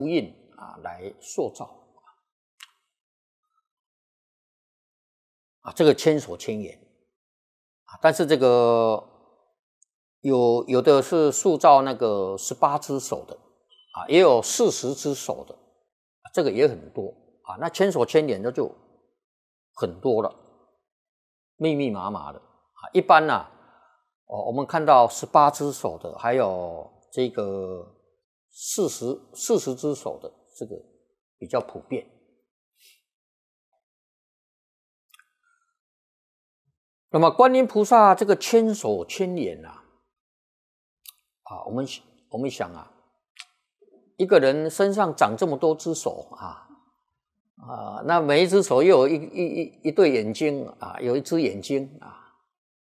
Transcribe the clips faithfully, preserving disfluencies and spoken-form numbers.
印啊来塑造啊，这个千手千眼啊，但是这个有有的是塑造那个十八只手的啊，也有四十只手的，这个也很多啊。那千手千眼的就很多了，密密麻麻的啊。一般呢、啊，哦，我们看到十八只手的，还有这个四十四十只手的，这个比较普遍。那么观音菩萨这个千手千眼啊，啊，我们我们想啊，一个人身上长这么多只手啊，啊，那每一只手又有一一一一对眼睛啊，有一只眼睛啊，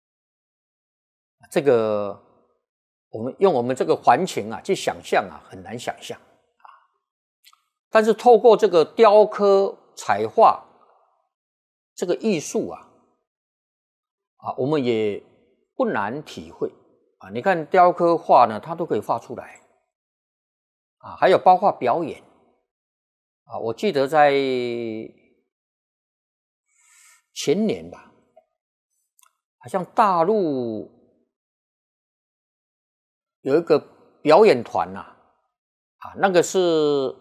这个我们用我们这个环境啊去想象啊，很难想象啊。但是透过这个雕刻彩画这个艺术啊，啊，我们也不难体会啊。你看雕刻画呢，它都可以画出来啊，还有包括表演啊。我记得在前年吧，好像大陆有一个表演团呐、啊，啊，那个是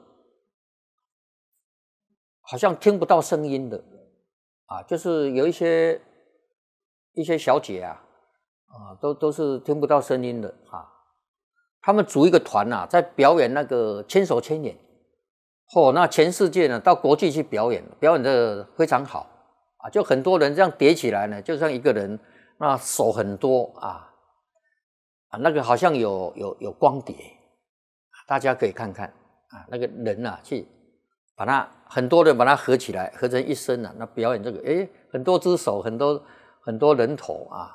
好像听不到声音的啊，就是有一些一些小姐啊，啊，都都是听不到声音的啊。他们组一个团呐、啊，在表演那个千手千眼，哦，那全世界呢到国际去表演，表演的非常好啊，就很多人这样叠起来呢，就像一个人，那手很多啊，啊，那个好像有有有光碟，大家可以看看啊，那个人啊去把它很多人把它合起来，合成一身啊，那表演这个，诶，很多只手，很多很多人头啊。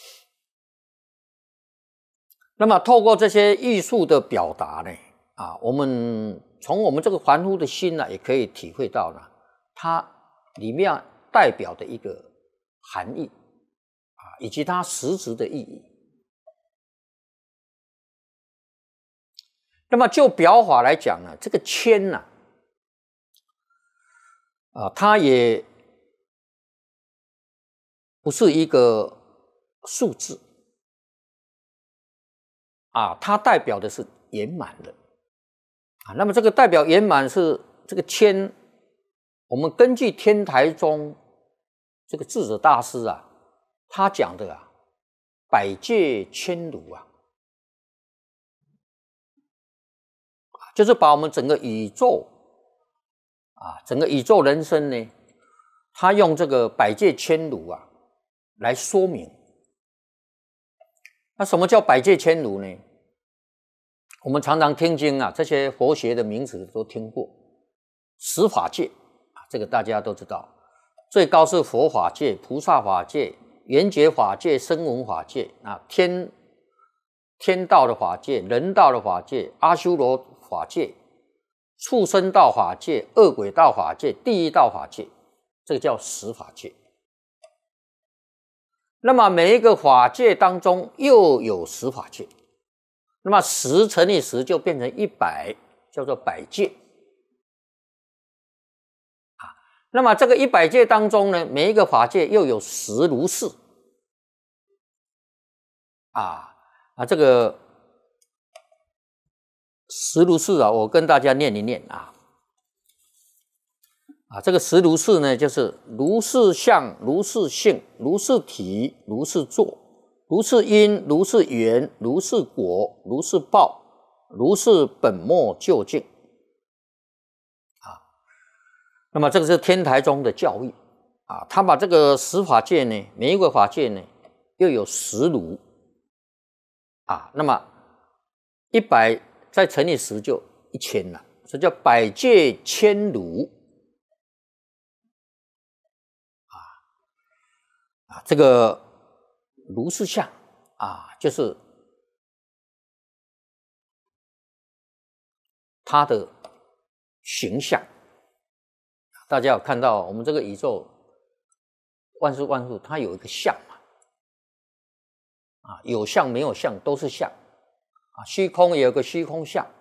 那么透过这些艺术的表达呢，啊，我们从我们这个凡夫的心呢、啊，也可以体会到呢，它里面代表的一个含义啊，以及它实质的意义。那么就表法来讲呢，这个千呢、啊，啊，它也不是一个数字啊，它代表的是圆满的啊。那么这个代表圆满是这个千，我们根据天台宗这个智者大师啊，他讲的啊，百界千如啊，就是把我们整个宇宙啊，整个宇宙人生呢，他用这个百界千如啊来说明。那什么叫百界千如呢？我们常常听经啊，这些佛学的名词都听过。十法界啊，这个大家都知道，最高是佛法界、菩萨法界、缘觉法界、声闻法界啊，天天道的法界、人道的法界、阿修罗法界、畜生道法界、恶鬼道法界、地狱道法界，这个叫十法界。那么每一个法界当中又有十法界，那么十乘以十就变成一百，叫做百界啊。那么这个一百界当中呢，每一个法界又有十如是啊啊，这个十如是啊，我跟大家念一念啊。啊，这个十如是呢，就是如是相、如是性、如是体、如是作、如是因、如是缘、如是果、如是报、如是本末究竟。啊，那么这个是天台宗的教义啊，他把这个十法界呢，每一个法界呢，又有十如啊，那么一百再乘以十就一千了，所以叫百界千如。啊，这个如是相啊，就是它的形象。大家有看到我们这个宇宙万事万物，它有一个相嘛？啊，有相没有相都是相啊，虚空也有个虚空相